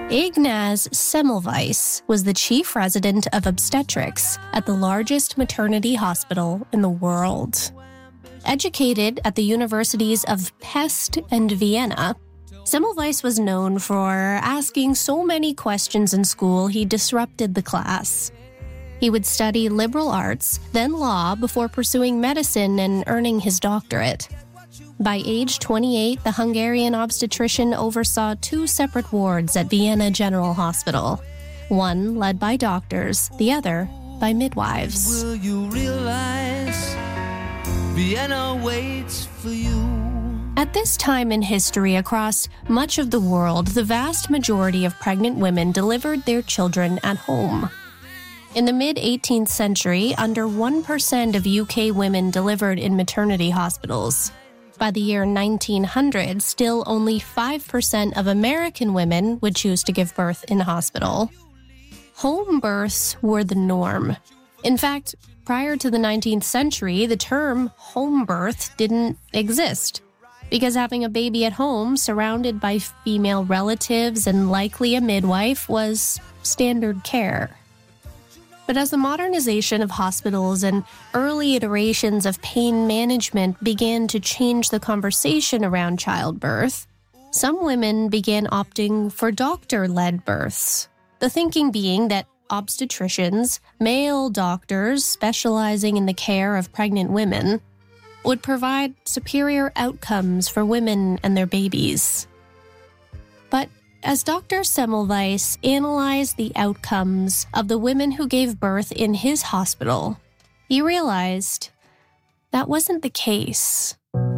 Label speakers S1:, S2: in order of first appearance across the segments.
S1: Ignaz Semmelweis was the chief resident of obstetrics at the largest maternity hospital in the world. Educated at the universities of Pest and Vienna, Semmelweis was known for asking so many questions in school he disrupted the class. He would study liberal arts, then law, before pursuing medicine and earning his doctorate. By age 28, the Hungarian obstetrician oversaw 2 separate wards at Vienna General Hospital, one led by doctors, the other by midwives.
S2: Will you realize Vienna waits for you?
S1: At this time in history across much of the world, the vast majority of pregnant women delivered their children at home. In the mid-18th century, under 1% of UK women delivered in maternity hospitals. By the year 1900, still only 5% of American women would choose to give birth in hospital. Home births were the norm. In fact, prior to the 19th century, the term home birth didn't exist, because having a baby at home surrounded by female relatives and likely a midwife was standard care. But as the modernization of hospitals and early iterations of pain management began to change the conversation around childbirth, some women began opting for doctor-led births. The thinking being that obstetricians, male doctors specializing in the care of pregnant women, would provide superior outcomes for women and their babies. But as Dr. Semmelweis analyzed the outcomes of the women who gave birth in his hospital, he realized that wasn't the case.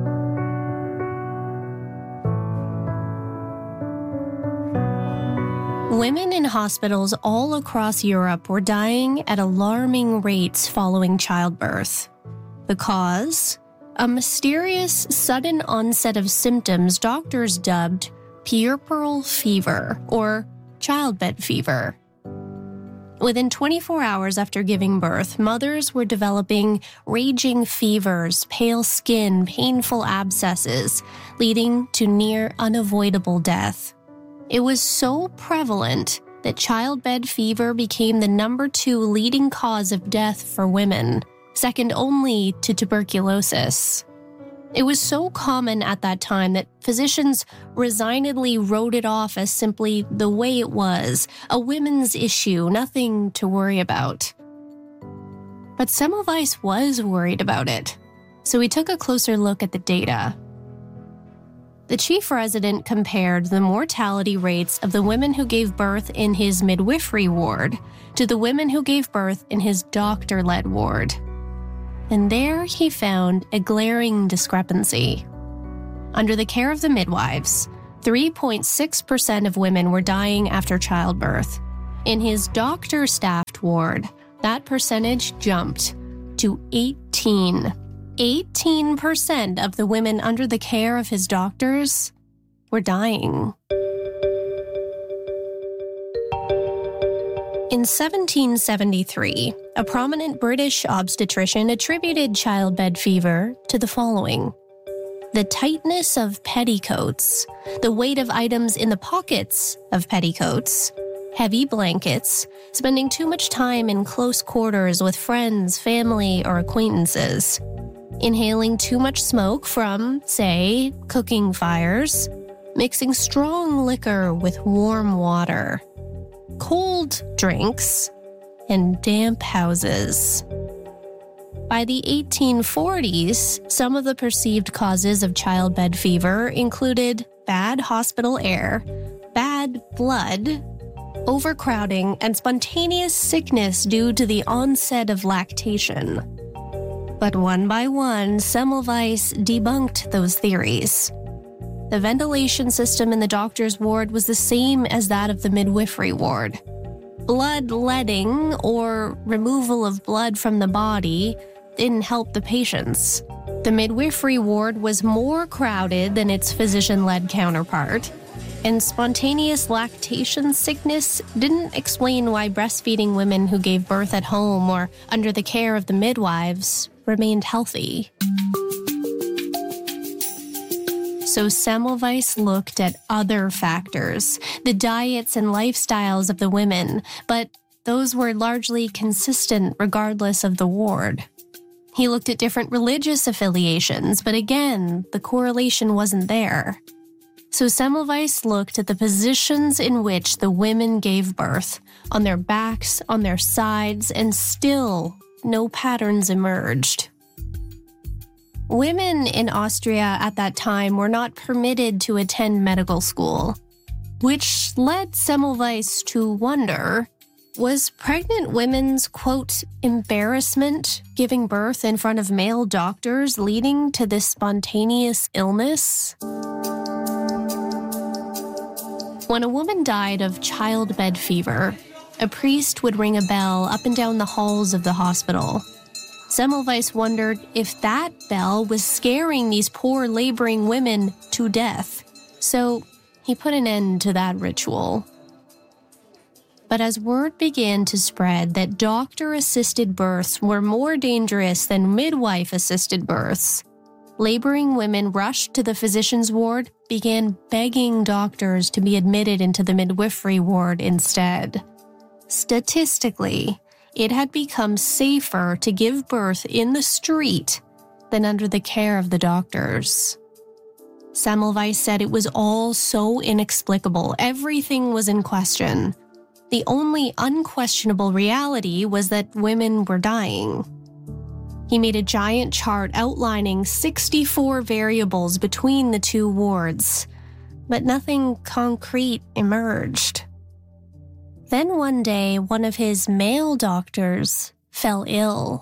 S1: Women in hospitals all across Europe were dying at alarming rates following childbirth. The cause? A mysterious, sudden onset of symptoms doctors dubbed puerperal fever, or childbed fever. Within 24 hours after giving birth, mothers were developing raging fevers, pale skin, painful abscesses, leading to near unavoidable death. It was so prevalent that childbed fever became the number 2 leading cause of death for women, second only to tuberculosis. It was so common at that time that physicians resignedly wrote it off as simply the way it was, a women's issue, nothing to worry about. But Semmelweis was worried about it, so he took a closer look at the data. The chief resident compared the mortality rates of the women who gave birth in his midwifery ward to the women who gave birth in his doctor-led ward. And there he found a glaring discrepancy. Under the care of the midwives, 3.6% of women were dying after childbirth. In his doctor-staffed ward, that percentage jumped to 18%. 18% of the women under the care of his doctors were dying. In 1773, a prominent British obstetrician attributed childbed fever to the following: the tightness of petticoats, the weight of items in the pockets of petticoats, heavy blankets, spending too much time in close quarters with friends, family, or acquaintances, inhaling too much smoke from, say, cooking fires, mixing strong liquor with warm water, cold drinks, and damp houses. By the 1840s, some of the perceived causes of childbed fever included bad hospital air, bad blood, overcrowding, and spontaneous sickness due to the onset of lactation. But one by one, Semmelweis debunked those theories. The ventilation system in the doctor's ward was the same as that of the midwifery ward. Bloodletting, or removal of blood from the body, didn't help the patients. The midwifery ward was more crowded than its physician-led counterpart, and spontaneous lactation sickness didn't explain why breastfeeding women who gave birth at home or under the care of the midwives remained healthy. So Semmelweis looked at other factors, the diets and lifestyles of the women, but those were largely consistent regardless of the ward. He looked at different religious affiliations, but again, the correlation wasn't there. So Semmelweis looked at the positions in which the women gave birth, on their backs, on their sides, and still no patterns emerged. Women in Austria at that time were not permitted to attend medical school, which led Semmelweis to wonder, was pregnant women's, quote, embarrassment giving birth in front of male doctors leading to this spontaneous illness? When a woman died of childbed fever, a priest would ring a bell up and down the halls of the hospital. Semmelweis wondered if that bell was scaring these poor laboring women to death. So he put an end to that ritual. But as word began to spread that doctor-assisted births were more dangerous than midwife-assisted births, laboring women rushed to the physician's ward, began begging doctors to be admitted into the midwifery ward instead. Statistically, it had become safer to give birth in the street than under the care of the doctors. Semmelweis said it was all so inexplicable. Everything was in question. The only unquestionable reality was that women were dying. He made a giant chart outlining 64 variables between the two wards, but nothing concrete emerged. Then one day, one of his male doctors fell ill.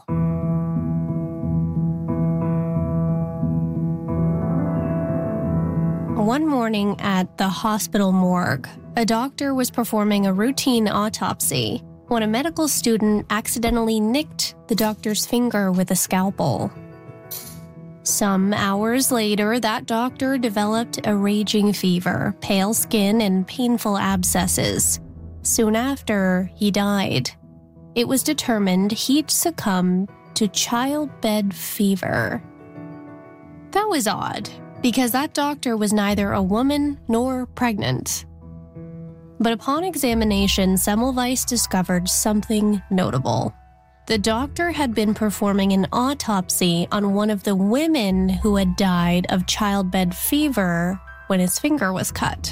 S1: One morning at the hospital morgue, a doctor was performing a routine autopsy when a medical student accidentally nicked the doctor's finger with a scalpel. Some hours later, that doctor developed a raging fever, pale skin, and painful abscesses. Soon after, he died. It was determined he'd succumbed to childbed fever. That was odd, because that doctor was neither a woman nor pregnant. But upon examination, Semmelweis discovered something notable. The doctor had been performing an autopsy on one of the women who had died of childbed fever when his finger was cut.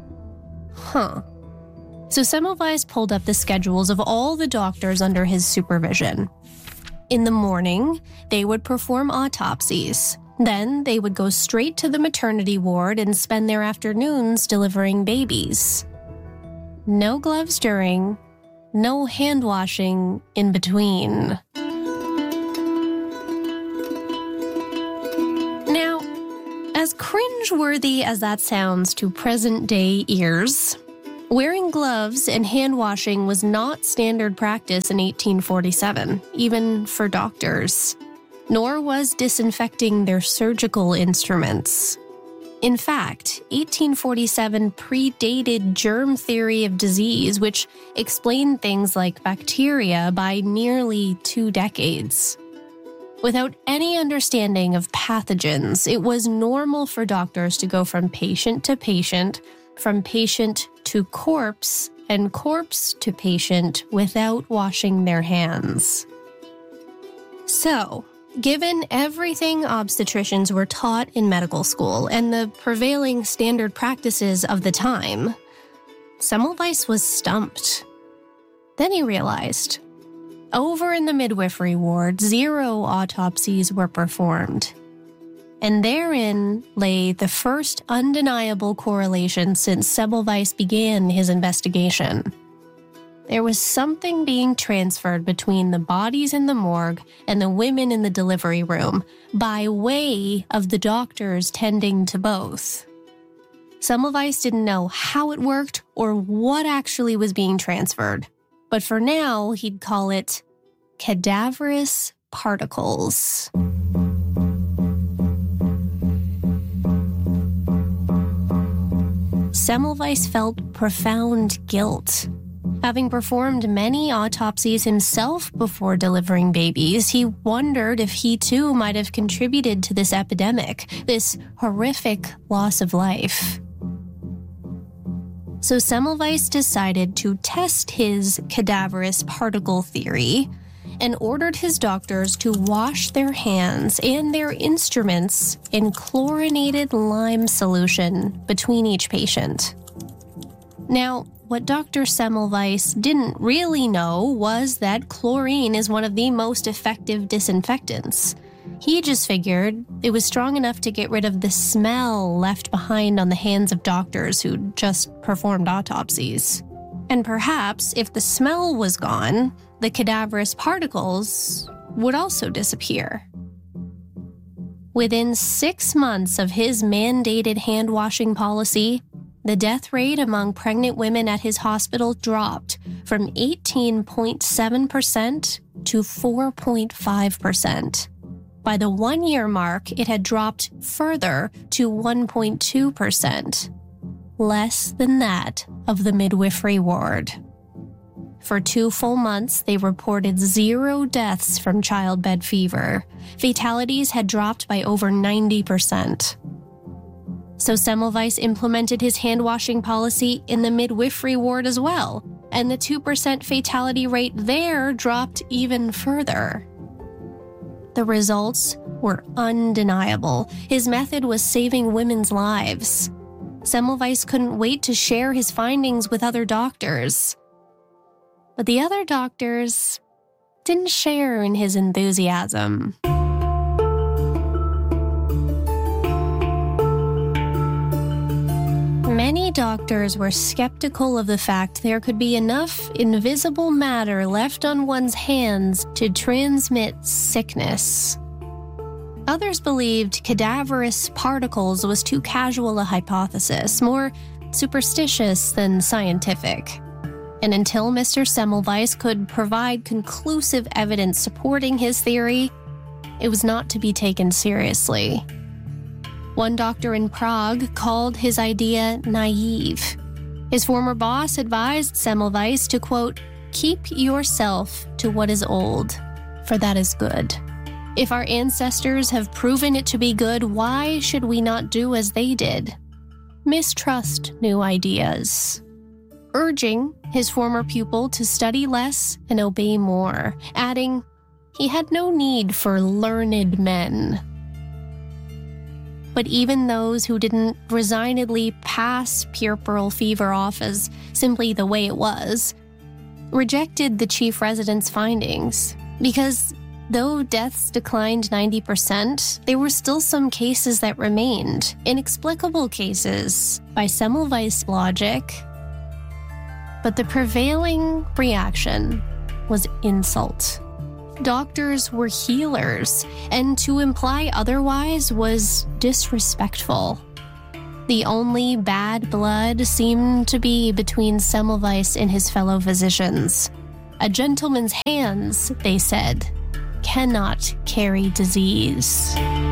S1: So Semmelweis pulled up the schedules of all the doctors under his supervision. In the morning, they would perform autopsies. Then they would go straight to the maternity ward and spend their afternoons delivering babies. No gloves during, no hand washing in between. Now, as cringeworthy as that sounds to present-day ears, wearing gloves and hand washing was not standard practice in 1847, even for doctors, nor was disinfecting their surgical instruments. In fact, 1847 predated germ theory of disease, which explained things like bacteria by nearly 2 decades. Without any understanding of pathogens, it was normal for doctors to go from patient to patient, from patient to corpse, and corpse to patient without washing their hands. So, given everything obstetricians were taught in medical school and the prevailing standard practices of the time, Semmelweis was stumped. Then he realized, over in the midwifery ward, 0 autopsies were performed. And therein lay the first undeniable correlation since Semmelweis began his investigation. There was something being transferred between the bodies in the morgue and the women in the delivery room by way of the doctors tending to both. Semmelweis didn't know how it worked or what actually was being transferred, but for now he'd call it cadaverous particles. Semmelweis felt profound guilt. Having performed many autopsies himself before delivering babies, he wondered if he too might have contributed to this epidemic, this horrific loss of life. So Semmelweis decided to test his cadaverous particle theory and ordered his doctors to wash their hands and their instruments in chlorinated lime solution between each patient. Now, what Dr. Semmelweis didn't really know was that chlorine is one of the most effective disinfectants. He just figured it was strong enough to get rid of the smell left behind on the hands of doctors who just performed autopsies. And perhaps if the smell was gone, the cadaverous particles would also disappear. Within 6 months of his mandated hand-washing policy, the death rate among pregnant women at his hospital dropped from 18.7% to 4.5%. By the 1-year mark, it had dropped further to 1.2%, less than that of the midwifery ward. For 2 full months, they reported 0 deaths from childbed fever. Fatalities had dropped by over 90%. So Semmelweis implemented his hand-washing policy in the midwifery ward as well, and the 2% fatality rate there dropped even further. The results were undeniable. His method was saving women's lives. Semmelweis couldn't wait to share his findings with other doctors. But the other doctors didn't share in his enthusiasm. Many doctors were skeptical of the fact there could be enough invisible matter left on one's hands to transmit sickness. Others believed cadaverous particles was too casual a hypothesis, more superstitious than scientific. And until Mr. Semmelweis could provide conclusive evidence supporting his theory, it was not to be taken seriously. One doctor in Prague called his idea naive. His former boss advised Semmelweis to, quote, "Keep yourself to what is old, for that is good. If our ancestors have proven it to be good, why should we not do as they did? Mistrust new ideas." Urging his former pupil to study less and obey more, adding, he had no need for learned men. But even those who didn't resignedly pass puerperal fever off as simply the way it was, rejected the chief resident's findings, because though deaths declined 90%, there were still some cases that remained, inexplicable cases by Semmelweis' logic. But the prevailing reaction was insult. Doctors were healers, and to imply otherwise was disrespectful. The only bad blood seemed to be between Semmelweis and his fellow physicians. A gentleman's hands, they said, cannot carry disease.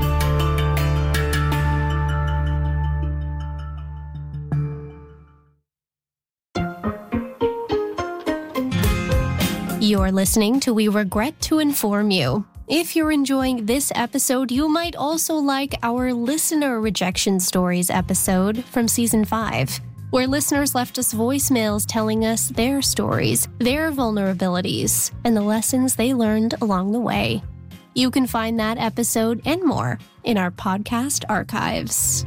S1: You're listening to We Regret to Inform You. If you're enjoying this episode, you might also like our Listener Rejection Stories episode from Season 5, where listeners left us voicemails telling us their stories, their vulnerabilities, and the lessons they learned along the way. You can find that episode and more in our podcast archives.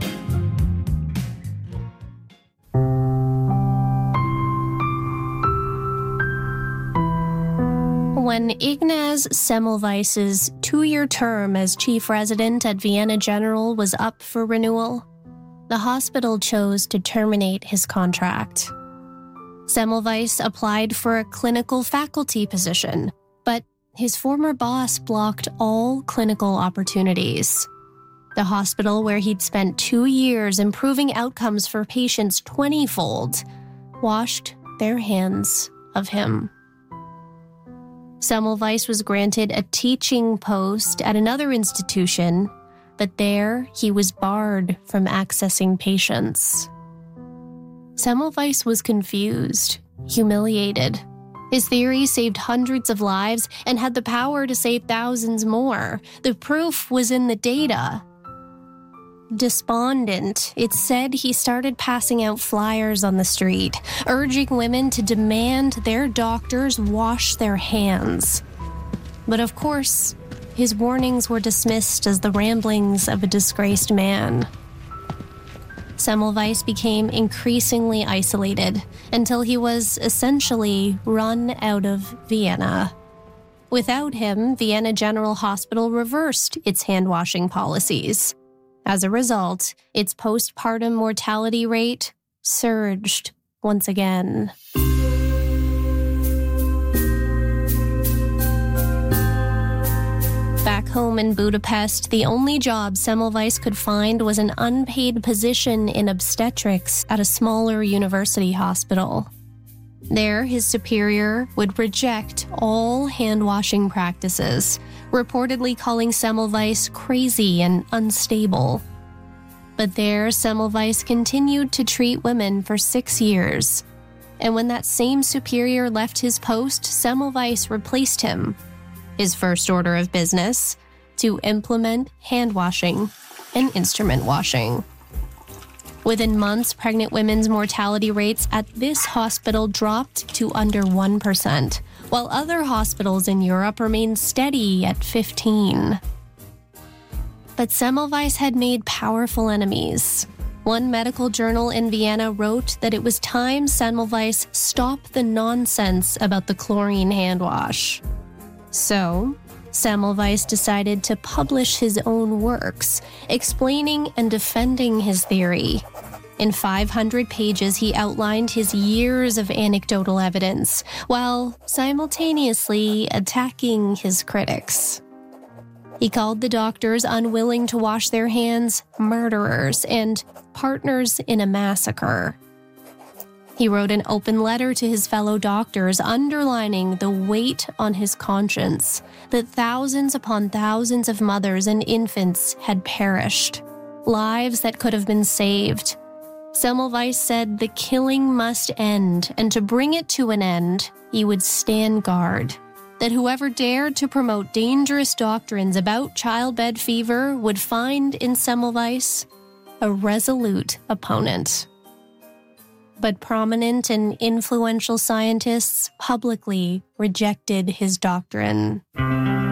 S1: When Ignaz Semmelweis's 2-year term as chief resident at Vienna General was up for renewal, the hospital chose to terminate his contract. Semmelweis applied for a clinical faculty position, but his former boss blocked all clinical opportunities. The hospital where he'd spent 2 years improving outcomes for patients 20-fold washed their hands of him. Semmelweis was granted a teaching post at another institution, but there he was barred from accessing patients. Semmelweis was confused. humiliated. His theory saved hundreds of lives and had the power to save thousands more. The proof was in the data. Despondent, it said he started passing out flyers on the street, urging women to demand their doctors wash their hands. But of course, his warnings were dismissed as the ramblings of a disgraced man. Semmelweis became increasingly isolated until he was essentially run out of Vienna. Without him, Vienna General Hospital reversed its hand-washing policies. As a result, its postpartum mortality rate surged once again. Back home in Budapest, the only job Semmelweis could find was an unpaid position in obstetrics at a smaller university hospital. There, his superior would reject all hand-washing practices, reportedly calling Semmelweis crazy and unstable. But there, Semmelweis continued to treat women for 6 years. And when that same superior left his post, Semmelweis replaced him. His first order of business, to implement hand-washing and instrument washing. Within months, pregnant women's mortality rates at this hospital dropped to under 1%, while other hospitals in Europe remained steady at 15%. But Semmelweis had made powerful enemies. One medical journal in Vienna wrote that it was time Semmelweis stop the nonsense about the chlorine hand wash. So, Semmelweis decided to publish his own works, explaining and defending his theory. In 500 pages, he outlined his years of anecdotal evidence, while simultaneously attacking his critics. He called the doctors unwilling to wash their hands murderers and partners in a massacre. He wrote an open letter to his fellow doctors underlining the weight on his conscience that thousands upon thousands of mothers and infants had perished, lives that could have been saved. Semmelweis said the killing must end, and to bring it to an end, he would stand guard. That whoever dared to promote dangerous doctrines about childbed fever would find in Semmelweis a resolute opponent. But prominent and influential scientists publicly rejected his doctrine.